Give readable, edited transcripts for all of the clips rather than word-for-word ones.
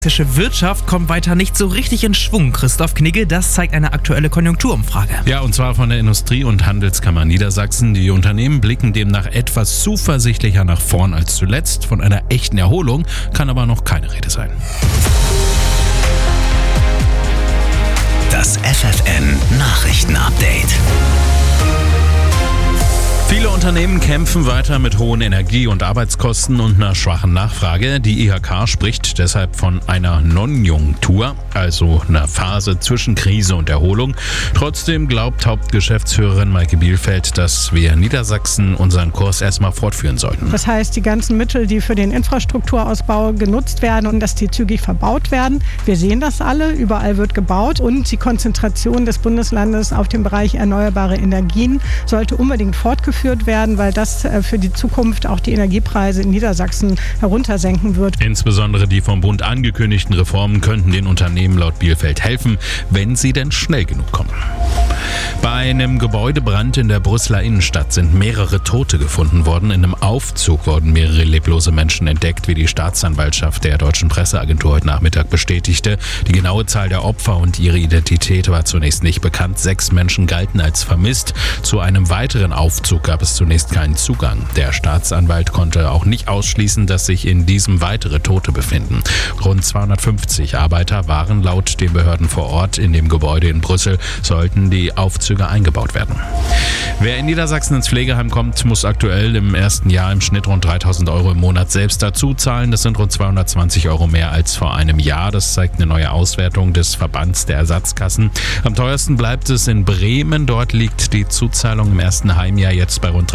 Die Wirtschaft kommt weiter nicht so richtig in Schwung. Christoph Knigge, das zeigt eine aktuelle Konjunkturumfrage. Ja, und zwar von der Industrie- und Handelskammer Niedersachsen. Die Unternehmen blicken demnach etwas zuversichtlicher nach vorn als zuletzt. Von einer echten Erholung kann aber noch keine Rede sein. Das FFN-Nachrichten-Update. Viele Unternehmen kämpfen weiter mit hohen Energie- und Arbeitskosten und einer schwachen Nachfrage. Die IHK spricht deshalb von einer Non-Jungtur, also einer Phase zwischen Krise und Erholung. Trotzdem glaubt Hauptgeschäftsführerin Maike Bielfeld, dass wir in Niedersachsen unseren Kurs erstmal fortführen sollten. Das heißt, die ganzen Mittel, die für den Infrastrukturausbau genutzt werden und dass die zügig verbaut werden. Wir sehen das alle, überall wird gebaut und die Konzentration des Bundeslandes auf den Bereich erneuerbare Energien sollte unbedingt fortgeführt werden, weil das für die Zukunft auch die Energiepreise in Niedersachsen heruntersenken wird. Insbesondere die vom Bund angekündigten Reformen könnten den Unternehmen laut Bielfeld helfen, wenn sie denn schnell genug kommen. Bei einem Gebäudebrand in der Brüsseler Innenstadt sind mehrere Tote gefunden worden. In einem Aufzug wurden mehrere leblose Menschen entdeckt, wie die Staatsanwaltschaft der Deutschen Presseagentur heute Nachmittag bestätigte. Die genaue Zahl der Opfer und ihre Identität war zunächst nicht bekannt. 6 Menschen galten als vermisst. Zu einem weiteren Aufzug gab es zunächst keinen Zugang. Der Staatsanwalt konnte auch nicht ausschließen, dass sich in diesem weitere Tote befinden. Rund 250 Arbeiter waren laut den Behörden vor Ort. In dem Gebäude in Brüssel sollten die Aufzüge eingebaut werden. Wer in Niedersachsen ins Pflegeheim kommt, muss aktuell im ersten Jahr im Schnitt rund 3.000 € im Monat selbst dazu zahlen. Das sind rund 220 € mehr als vor einem Jahr. Das zeigt eine neue Auswertung des Verbands der Ersatzkassen. Am teuersten bleibt es in Bremen. Dort liegt die Zuzahlung im ersten Heimjahr jetzt bei rund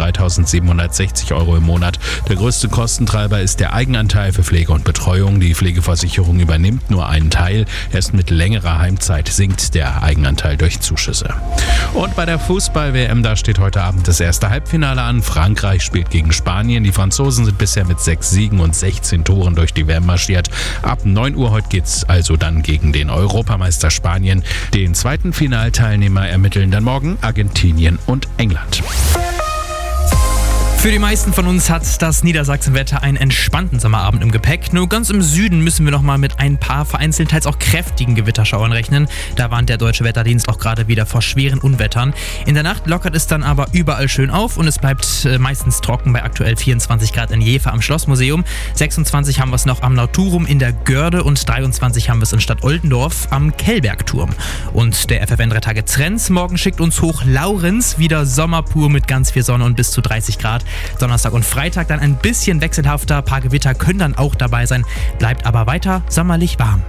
3.760 € im Monat. Der größte Kostentreiber ist der Eigenanteil für Pflege und Betreuung. Die Pflegeversicherung übernimmt nur einen Teil. Erst mit längerer Heimzeit sinkt der Eigenanteil durch Zuschüsse. Und bei der Fußball-WM, da steht heute Abend das erste Halbfinale an. Frankreich spielt gegen Spanien. Die Franzosen sind bisher mit 6 Siegen und 16 Toren durch die WM marschiert. Ab 9 Uhr heute geht's also dann gegen den Europameister Spanien. Den zweiten Finalteilnehmer ermitteln dann morgen Argentinien und England. Für die meisten von uns hat das Niedersachsenwetter einen entspannten Sommerabend im Gepäck. Nur ganz im Süden müssen wir noch mal mit ein paar vereinzelt teils auch kräftigen Gewitterschauern rechnen. Da warnt der Deutsche Wetterdienst auch gerade wieder vor schweren Unwettern. In der Nacht lockert es dann aber überall schön auf und es bleibt meistens trocken bei aktuell 24 Grad in Jever am Schlossmuseum. 26 haben wir es noch am Naturum in der Görde und 23 haben wir es in Stadt Oldendorf am Kellbergturm. Und der FFN 3 Tage Trends morgen schickt uns hoch Laurenz, wieder Sommerpur mit ganz viel Sonne und bis zu 30 Grad. Donnerstag und Freitag dann ein bisschen wechselhafter, ein paar Gewitter können dann auch dabei sein, bleibt aber weiter sommerlich warm.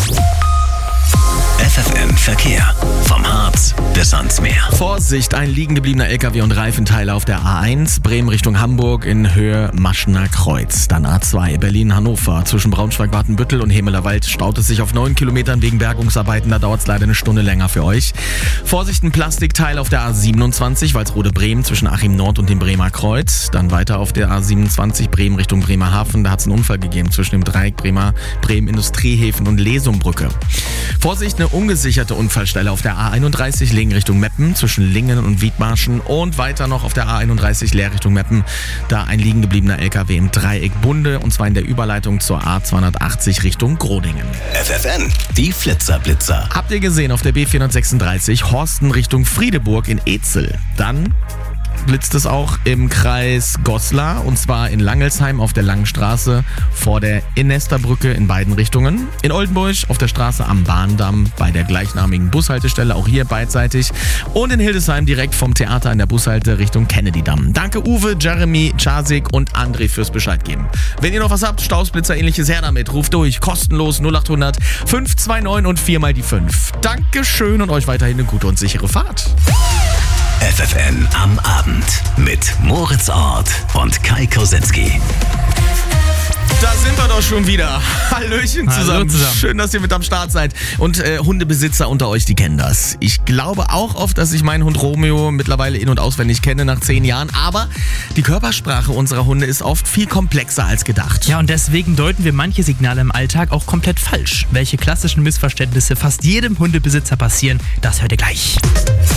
FFN Verkehr. Vom Harz bis ans Meer. Vorsicht, ein liegen gebliebener LKW und Reifenteile auf der A1, Bremen Richtung Hamburg in Höhe Maschener Kreuz. Dann A2, Berlin-Hannover. Zwischen Braunschweig-Watenbüttel und Hemelerwald staut es sich auf 9 Kilometern wegen Bergungsarbeiten. Da dauert es leider eine Stunde länger für euch. Vorsicht, ein Plastikteil auf der A27, Walsrode-Bremen zwischen Achim Nord und dem Bremer Kreuz. Dann weiter auf der A27, Bremen Richtung Bremerhaven. Da hat es einen Unfall gegeben zwischen dem Dreieck Bremen Industriehäfen und Lesumbrücke. Vorsicht, eine ungesicherte Unfallstelle auf der A31 Lingen Richtung Meppen zwischen Lingen und Wiedmarschen und weiter noch auf der A31 Leer Richtung Meppen. Da ein liegen gebliebener LKW im Dreieck Bunde und zwar in der Überleitung zur A280 Richtung Groningen. FFN, die Flitzer-Blitzer. Habt ihr gesehen auf der B436 Horsten Richtung Friedeburg in Ezel? Dann blitzt es auch im Kreis Goslar und zwar in Langelsheim auf der Langen Straße vor der Innesterbrücke in beiden Richtungen. In Oldenburg auf der Straße am Bahndamm bei der gleichnamigen Bushaltestelle, auch hier beidseitig. Und in Hildesheim direkt vom Theater an der Bushalte Richtung Kennedy-Damm. Danke Uwe, Jeremy, Czasik und André fürs Bescheid geben. Wenn ihr noch was habt, Stausblitzer ähnliches her damit, ruft durch, kostenlos 0800 529 und 4 mal die 5. Dankeschön und euch weiterhin eine gute und sichere Fahrt. FFN am Abend mit Moritz Ort und Kai Kosenski. Da sind wir doch schon wieder. Hallöchen zusammen. Hallo zusammen. Schön, dass ihr mit am Start seid. Und Hundebesitzer unter euch, die kennen das. Ich glaube auch oft, dass ich meinen Hund Romeo mittlerweile in- und auswendig kenne nach 10 Jahren. Aber die Körpersprache unserer Hunde ist oft viel komplexer als gedacht. Ja, und deswegen deuten wir manche Signale im Alltag auch komplett falsch. Welche klassischen Missverständnisse fast jedem Hundebesitzer passieren, das hört ihr gleich.